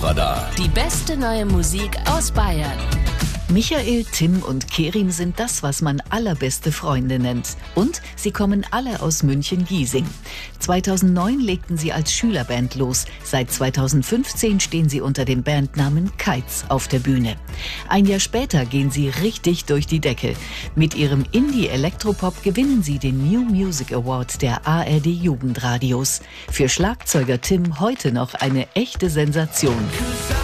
Hitradar. Die beste neue Musik aus Bayern. Michael, Tim und Kerim sind das, was man allerbeste Freunde nennt. Und sie kommen alle aus München-Giesing. 2009 legten sie als Schülerband los. Seit 2015 stehen sie unter dem Bandnamen Kites auf der Bühne. Ein Jahr später gehen sie richtig durch die Decke. Mit ihrem Indie-Elektropop gewinnen sie den New Music Award der ARD Jugendradios. Für Schlagzeuger Tim heute noch eine echte Sensation.